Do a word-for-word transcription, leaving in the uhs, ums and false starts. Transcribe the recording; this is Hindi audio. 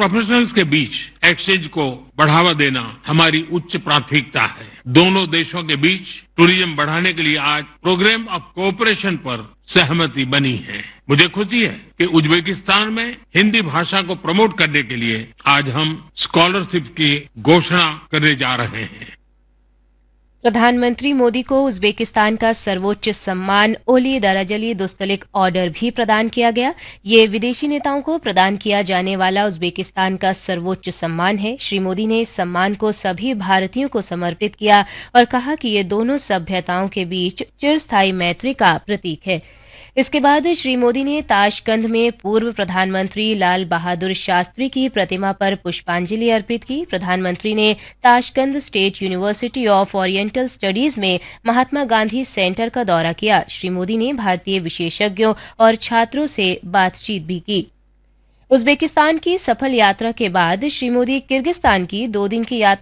प्रोफेशनल्स के बीच एक्सचेंज को बढ़ावा देना हमारी उच्च प्राथमिकता है। दोनों देशों के बीच टूरिज्म बढ़ाने के लिए आज प्रोग्राम ऑफ कोऑपरेशन पर सहमति बनी है। मुझे खुशी है कि उज्बेकिस्तान में हिंदी भाषा को प्रमोट करने के लिए आज हम स्कॉलरशिप की घोषणा करने जा रहे हैं। प्रधानमंत्री मोदी को उज्बेकिस्तान का सर्वोच्च सम्मान ओली दराजली दोस्तलिक ऑर्डर भी प्रदान किया गया। ये विदेशी नेताओं को प्रदान किया जाने वाला उज्बेकिस्तान का सर्वोच्च सम्मान है। श्री मोदी ने इस सम्मान को सभी भारतीयों को समर्पित किया और कहा कि ये दोनों सभ्यताओं के बीच चिरस्थायी मैत्री का प्रतीक है। इसके बाद श्री मोदी ने ताशकंद में पूर्व प्रधानमंत्री लाल बहादुर शास्त्री की प्रतिमा पर पुष्पांजलि अर्पित की। प्रधानमंत्री ने Tashkent state university of oriental studies में महात्मा गांधी सेंटर का दौरा किया। श्री मोदी ने भारतीय विशेषज्ञों और छात्रों से बातचीत भी की। उज्बेकिस्तान की सफल यात्रा के बाद श्री मोदी किर्गिस्तान की दो दिन की यात्रा